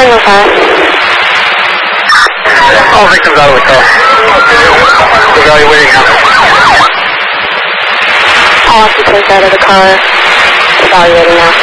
All victims out of the car. Evaluating now. All occupants out of the car. Evaluating now.